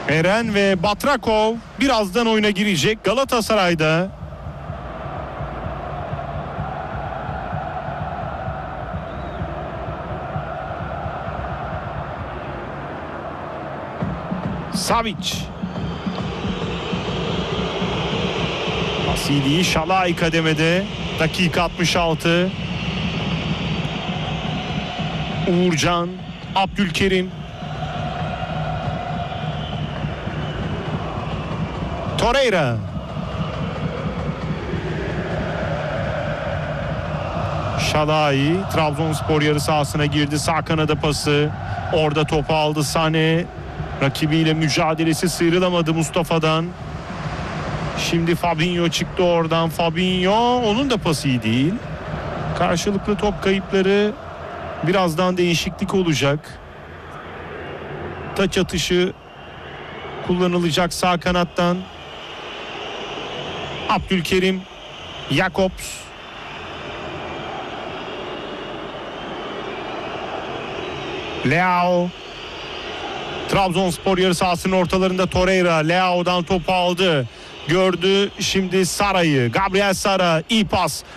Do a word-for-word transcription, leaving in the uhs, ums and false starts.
Eren ve Batrakov birazdan oyuna girecek Galatasaray'da. Savic. Vasili Şalay kademede. Dakika altmış altı. Uğurcan, Abdülkerim. Torreira. Şalay Trabzonspor yarı sahasına girdi. Sağ kanada pası. Orada topu aldı Sane. Rakibiyle mücadelesi sıyrılamadı Mustafa'dan. Şimdi Fabinho çıktı oradan. Fabinho, onun da pası iyi değil. Karşılıklı top kayıpları, birazdan değişiklik olacak. Taç atışı kullanılacak sağ kanattan. Abdülkerim, Jakobs. Leao. Trabzonspor yarı sahasının ortalarında Torreira. Leao'dan topu aldı. Gördü şimdi Sara'yı. Gabriel Sara, iyi pas.